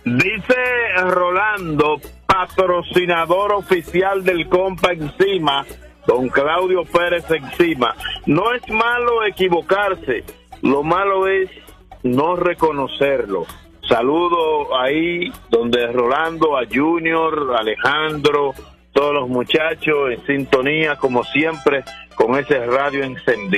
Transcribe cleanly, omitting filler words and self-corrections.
Dice Rolando, patrocinador oficial del Compa Encima, don Claudio Pérez Encima. No es malo equivocarse, lo malo es no reconocerlo. Saludo ahí donde Rolando, a Junior, Alejandro, todos los muchachos en sintonía como siempre con ese radio encendido.